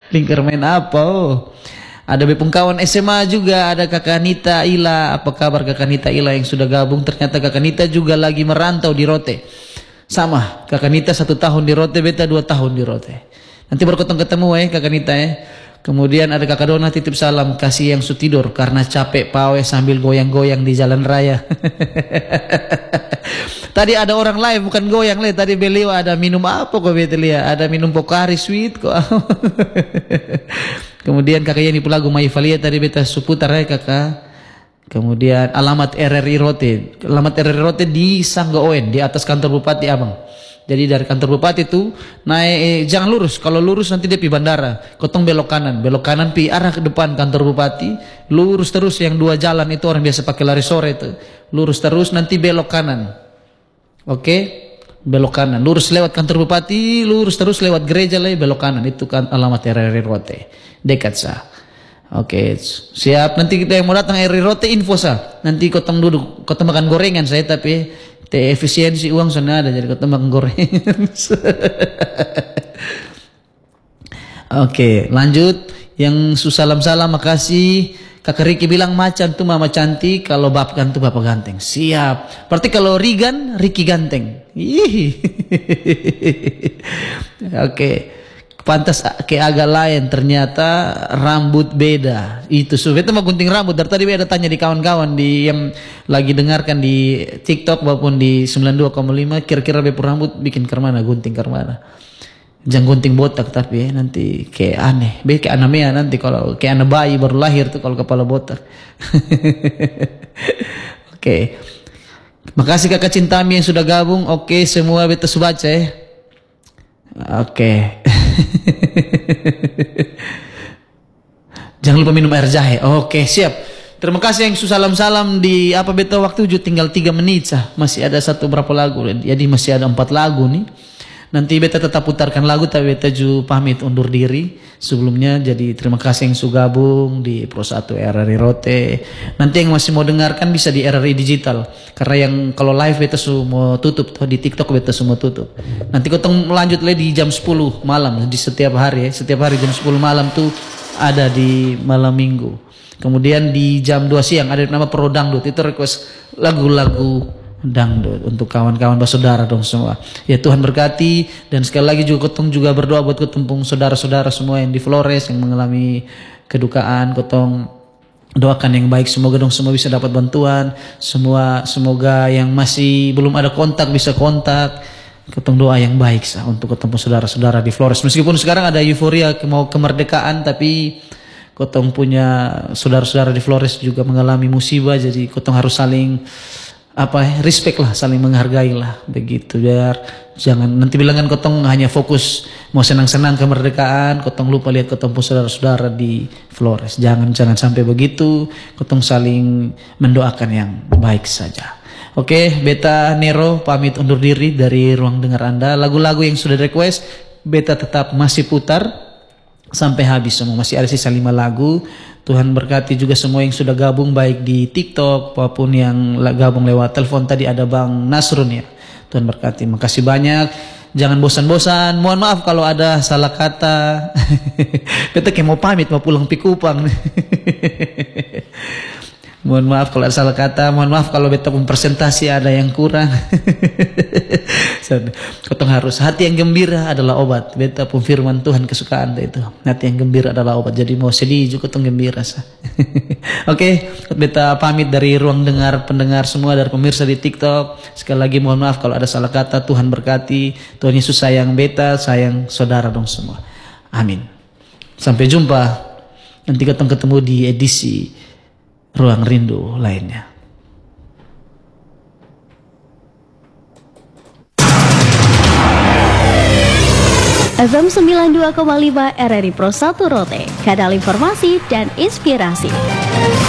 Lingkar main apa? Oh. Ada bepung kawan SMA juga, ada Kakak Nita Ila. Apa kabar Kakak Nita Ila yang sudah gabung? Ternyata Kakak Nita juga lagi merantau di Rote. Sama, Kakak Nita 1 tahun di Rote, beta 2 tahun di Rote. Nanti baru ketemu Kakak Nita ya. Kemudian ada Kakak Dona titip salam, kasih yang tidur karena capek pawe sambil goyang-goyang di jalan raya. Tadi ada orang live bukan goyang le, tadi beliau ada minum apa kok beta lihat, ada minum Pocari Sweet kok. Kemudian Kakak Yani Pulagu Mai Valia tadi beta seputar ya Kakak. Kemudian alamat RRI Rote, alamat RRI Rote di Sangga Oen, di atas kantor Bupati Abang. Jadi dari kantor Bupati itu naik, jangan lurus. Kalau lurus nanti dia pi bandara. Kotong belok kanan pi arah ke depan kantor Bupati. Lurus terus yang 2 jalan itu orang biasa pakai lari sore itu. Lurus terus nanti belok kanan. Oke, belok kanan. Lurus lewat kantor Bupati, lurus terus lewat gereja lagi belok kanan. Itu kan alamat RRI Rote. Dekat sah. Oke, siap. Nanti kita yang mau datang RRI Rote info sah. Nanti kotong duduk, kotong makan gorengan saya tapi efisiensi uang sana ada, jadi kau makan gorengan. Oke, lanjut. Yang salam makasih. Kakak Riki bilang macan tuh mama cantik, kalau Bapkan tuh bapak ganteng. Siap. Berarti kalau Rigan, Riki ganteng. Oke. Pantas kayak agak lain, ternyata rambut beda. Itu itu mah gunting rambut. Dari tadi ada tanya di kawan-kawan di yang lagi dengarkan di TikTok maupun di 92,5, kira-kira bepu rambut bikin kermana, gunting kermana. Jangan gunting botak tapi nanti kayak aneh. Kayak anamea nanti kalau kayak anak bayi baru lahir tuh kalau kepala botak. Oke. Makasih Kakak Cintami yang sudah gabung. Oke, semua beta subaca ya. Oke. Jangan lupa minum air jahe. Oke, siap. Terima kasih yang salam-salam di apa beta waktu tinggal 3 menit sah. Masih ada berapa lagu. Jadi masih ada 4 lagu nih. Nanti beta tetap putarkan lagu tapi beta juga pamit undur diri sebelumnya. Jadi terima kasih yang sudah gabung di Pro 1 RRI Rote. Nanti yang masih mau dengarkan bisa di RRI Digital. Karena yang kalau live beta semua tutup di TikTok beta semua tutup. Nanti kotong lanjut lagi di jam 10 malam di setiap hari ya. Setiap hari jam 10 malam tuh ada di malam minggu. Kemudian di jam 2 siang ada nama Pro Dangdut. Itu request lagu-lagu dangdut untuk kawan-kawan bersaudara dong semua. Ya Tuhan berkati dan sekali lagi juga kotong juga berdoa buat ketempung saudara-saudara semua yang di Flores yang mengalami kedukaan. Kotong doakan yang baik, semoga dong semua bisa dapat bantuan. Semoga yang masih belum ada kontak bisa kontak. Kotong doa yang baik sah untuk ketemu saudara-saudara di Flores. Meskipun sekarang ada euforia mau kemerdekaan tapi kotong punya saudara-saudara di Flores juga mengalami musibah, jadi kotong harus saling respect lah, saling menghargai lah begitu, biar jangan nanti bilangan kotong hanya fokus mau senang-senang kemerdekaan, kotong lupa lihat kotong pun saudara-saudara di Flores. Jangan sampai begitu, kotong saling mendoakan yang baik saja. Oke, beta Nero pamit undur diri dari ruang dengar Anda. Lagu-lagu yang sudah request beta tetap masih putar sampai habis semua, masih ada sisa 5 lagu. Tuhan berkati juga semua yang sudah gabung baik di TikTok maupun yang gabung lewat telepon. Tadi ada Bang Nasrun ya. Tuhan berkati. Makasih banyak. Jangan bosan-bosan. Mohon maaf kalau ada salah kata. Beta kayak mau pamit mau pulang Pikupang. Mohon maaf kalau ada salah kata. Mohon maaf kalau beta pun presentasi ada yang kurang. Kotong harus hati yang gembira adalah obat. Beta pun firman Tuhan kesukaan itu. Hati yang gembira adalah obat. Jadi mau sedih juga kotong gembira sah. Oke, beta pamit dari ruang dengar pendengar semua, dari pemirsa di TikTok. Sekali lagi mohon maaf kalau ada salah kata. Tuhan berkati. Tuhan Yesus sayang beta, sayang saudara dong semua. Amin. Sampai jumpa. Nanti ketemu di edisi Ruang Rindu lainnya. FM 92,5 RRI Pro 1 Rote, kanal informasi dan inspirasi.